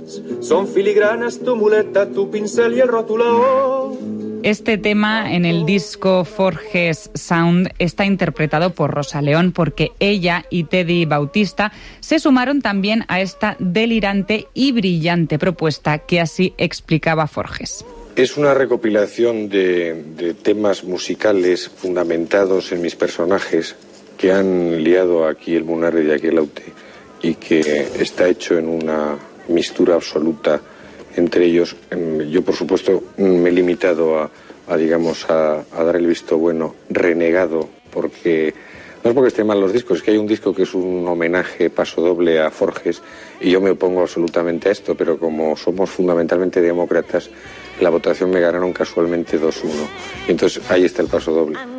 Son filigranas tu muleta, tu pincel y el rotulador. Este tema en el disco Forges Sound está interpretado por Rosa León porque ella y Teddy Bautista se sumaron también a esta delirante y brillante propuesta que así explicaba Forges. Es una recopilación de temas musicales fundamentados en mis personajes que han liado aquí el Munarri y aquí el Aute y que está hecho en una mistura absoluta entre ellos. Yo, por supuesto, me he limitado a dar el visto bueno renegado, porque no es porque estén mal los discos, es que hay un disco que es un homenaje pasodoble a Forges y yo me opongo absolutamente a esto, pero como somos fundamentalmente demócratas, la votación me ganaron casualmente 2-1. Y entonces ahí está el pasodoble.